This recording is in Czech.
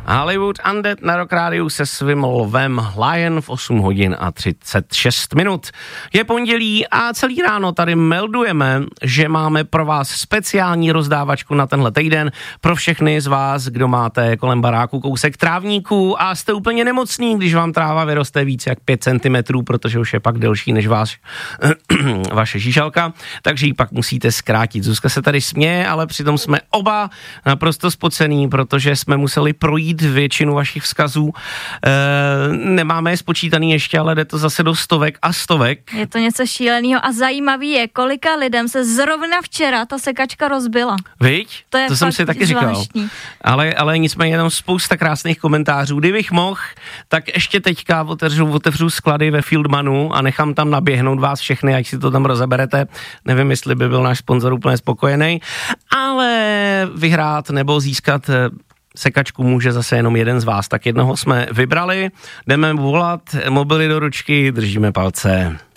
Hollywood Undead na Rock Rádiu se svým lovem Lion v 8 hodin a 36 minut. Je pondělí a celý ráno tady meldujeme, že máme pro vás speciální rozdávačku na tenhle týden pro všechny z vás, kdo máte kolem baráku kousek trávníků a jste úplně nemocný, když vám tráva vyroste víc jak 5 cm, protože už je pak delší než vaše žížalka, takže ji pak musíte zkrátit. Zuzka se tady směje, ale přitom jsme oba naprosto spocený, protože jsme museli projít většinu vašich vzkazů. Nemáme je spočítaný ještě, ale jde to zase do stovek a stovek. Je to něco šíleného a zajímavý je, kolika lidem se zrovna včera ta sekačka rozbila. Viď? To jsem si taky zvláštní. Říkal. Ale nicméně tam spousta krásných komentářů. Kdybych mohl, tak ještě teďka otevřu sklady ve Fieldmanu a nechám tam naběhnout vás všechny, ať si to tam rozeberete. Nevím, jestli by byl náš sponzor úplně spokojený, ale vyhrát nebo získat sekačku může zase jenom jeden z vás. Tak jednoho jsme vybrali, jdeme volat, mobily do ručky, držíme palce.